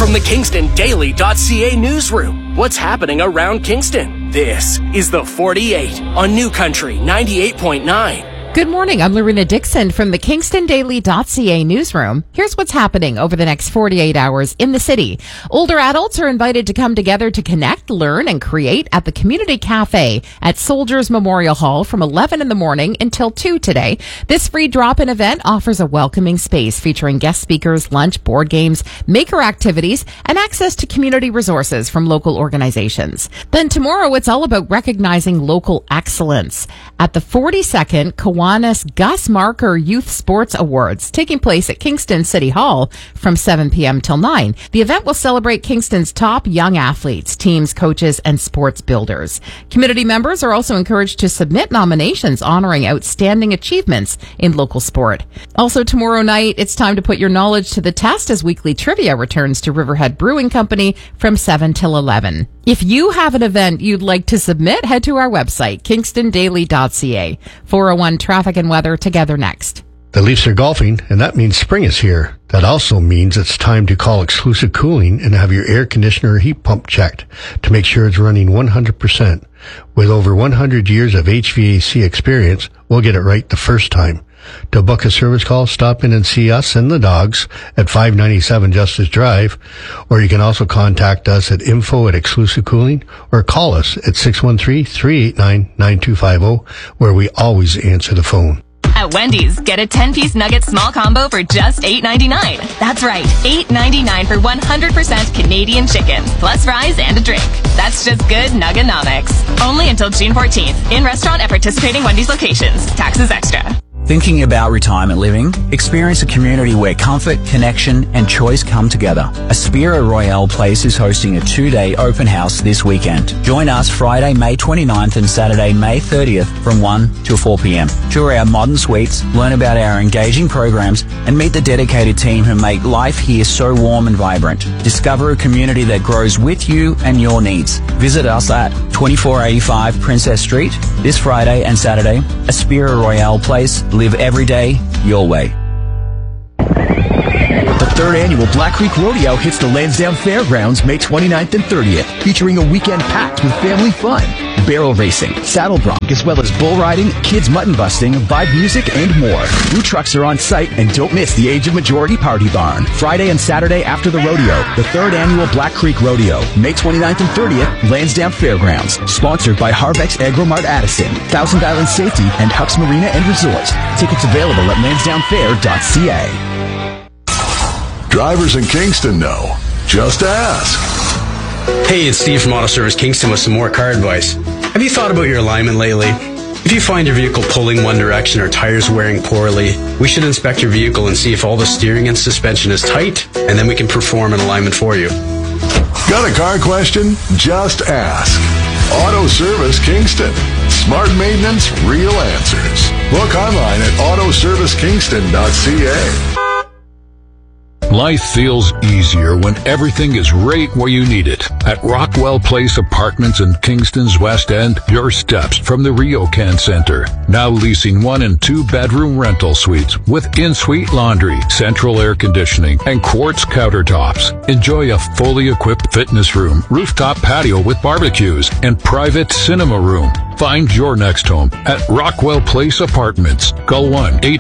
from the KingstonDaily.ca newsroom. What's happening around Kingston? This is the 48 on New Country 98.9. Good morning. I'm Lorena Dixon from the KingstonDaily.ca newsroom. Here's what's happening over the next 48 hours in the city. Older adults are invited to come together to connect, learn, and create at the Community Cafe at Soldiers Memorial Hall from 11 in the morning until 2 today. This free drop-in event offers a welcoming space featuring guest speakers, lunch, board games, maker activities, and access to community resources from local organizations. Then tomorrow, it's all about recognizing local excellence at the 42nd Kiwanis Gus Marker Youth Sports Awards, taking place at Kingston City Hall from 7 p.m. till 9. The event will celebrate Kingston's top young athletes, teams, coaches, and sports builders. Community members are also encouraged to submit nominations honoring outstanding achievements in local sport. Also tomorrow night, it's time to put your knowledge to the test as weekly trivia returns to Riverhead Brewing Company from 7 till 11. If you have an event you'd like to submit, head to our website, KingstonDaily.ca. 401 traffic and weather together next. The Leafs are golfing, and that means spring is here. That also means it's time to call Exclusive Cooling and have your air conditioner or heat pump checked to make sure it's running 100%. With over 100 years of HVAC experience, we'll get it right the first time. To book a service call, stop in and see us and the dogs at 597 Justice Drive, or you can also contact us at info@Exclusive Cooling or call us at 613-389-9250, where we always answer the phone. At Wendy's, get a 10-piece nugget small combo for just $8.99. That's right, $8.99 for 100% Canadian chicken, plus fries and a drink. That's just good Nuggenomics. Only until June 14th. In restaurant at participating Wendy's locations. Taxes extra. Thinking about retirement living? Experience a community where comfort, connection, and choice come together. Aspira Royale Place is hosting a 2-day open house this weekend. Join us Friday, May 29th and Saturday, May 30th from 1 to 4 p.m. Tour our modern suites, learn about our engaging programs, and meet the dedicated team who make life here so warm and vibrant. Discover a community that grows with you and your needs. Visit us at 2485 Princess Street this Friday and Saturday. Aspira Royale Place. Live every day your way. The third annual Black Creek Rodeo hits the Lansdowne Fairgrounds May 29th and 30th, featuring a weekend packed with family fun, barrel racing, saddle bronc, as well as bull riding, kids mutton busting, vibe music, and more. Food trucks are on site, and don't miss the Age of Majority Party Barn. Friday and Saturday after the rodeo, the third annual Black Creek Rodeo, May 29th and 30th, Lansdowne Fairgrounds. Sponsored by Harvex Agromart Addison, Thousand Island Safety, and Huck's Marina and Resort. Tickets available at lansdownefair.ca. Drivers in Kingston know. Just ask. Hey, it's Steve from Auto Service Kingston with some more car advice. Have you thought about your alignment lately? If you find your vehicle pulling one direction or tires wearing poorly, we should inspect your vehicle and see if all the steering and suspension is tight, and then we can perform an alignment for you. Got a car question? Just ask. Auto Service Kingston. Smart maintenance, real answers. Look online at autoservicekingston.ca. Life feels easier when everything is right where you need it. At Rockwell Place Apartments in Kingston's West End, your steps from the RioCan Center. Now leasing 1 and 2 bedroom rental suites with in-suite laundry, central air conditioning, and quartz countertops. Enjoy a fully equipped fitness room, rooftop patio with barbecues, and private cinema room. Find your next home at Rockwell Place Apartments. Call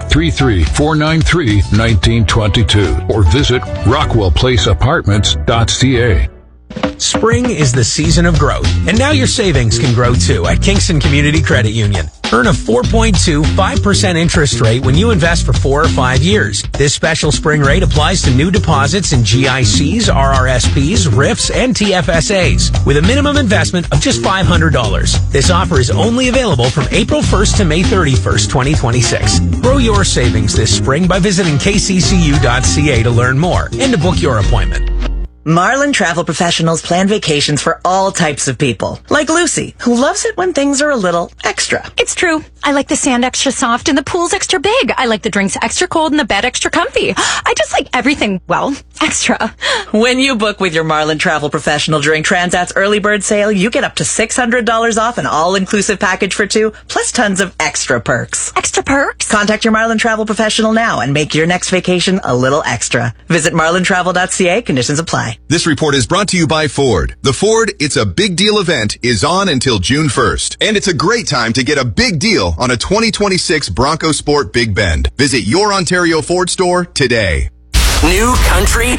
1-833-493-1922 or visit rockwellplaceapartments.ca. Spring is the season of growth, and now your savings can grow too at Kingston Community Credit Union. Earn a 4.25% interest rate when you invest for 4 or 5 years. This special spring rate applies to new deposits in GICs, RRSPs, RIFs, and TFSAs with a minimum investment of just $500. This offer is only available from April 1st to May 31st, 2026. Grow your savings this spring by visiting kccu.ca to learn more and to book your appointment. Marlin Travel Professionals plan vacations for all types of people. Like Lucy, who loves it when things are a little extra. It's true. I like the sand extra soft and the pool's extra big. I like the drinks extra cold and the bed extra comfy. I just like everything, well, Extra. When you book with your Marlin Travel Professional during Transat's early bird sale, you get up to $600 off an all-inclusive package for two, plus tons of extra perks. Extra perks? Contact your Marlin Travel Professional now and make your next vacation a little extra. Visit marlintravel.ca. Conditions apply. This report is brought to you by Ford. The Ford It's a Big Deal event is on until June 1st. And it's a great time to get a big deal on a 2026 Bronco Sport Big Bend. Visit your Ontario Ford store today. New Country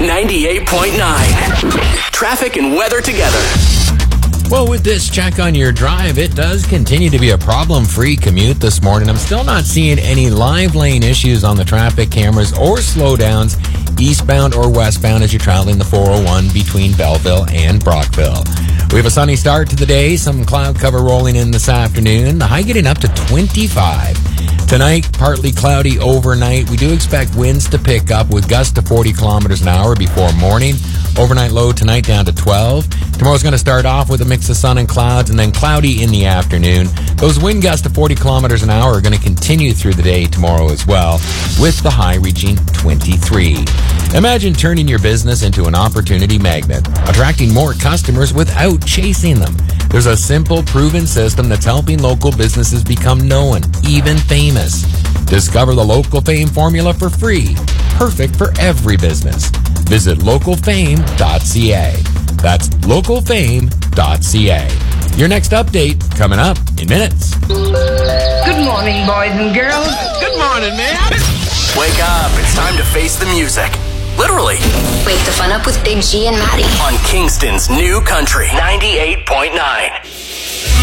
98.9. Traffic and weather together. Well, with this check on your drive, it does continue to be a problem-free commute this morning. I'm still not seeing any live lane issues on the traffic cameras or slowdowns eastbound or westbound as you're traveling the 401 between Belleville and Brockville. We have a sunny start to the day, some cloud cover rolling in this afternoon, the high getting up to 25. Tonight, partly cloudy overnight. We do expect winds to pick up with gusts to 40 kilometers an hour before morning. Overnight low tonight down to 12. Tomorrow's going to start off with a mix of sun and clouds and then cloudy in the afternoon. Those wind gusts to 40 kilometers an hour are going to continue through the day tomorrow as well, with the high reaching 23. Imagine turning your business into an opportunity magnet, attracting more customers without chasing them. There's a simple, proven system that's helping local businesses become known, even famous. Discover the Local Fame formula for free. Perfect for every business. Visit localfame.ca. That's localfame.ca. Your next update coming up in minutes. Good morning, boys and girls. Good morning, man. Wake up. It's time to face the music. Literally. Wake the fun up with Big G and Maddie. On Kingston's New Country 98.9.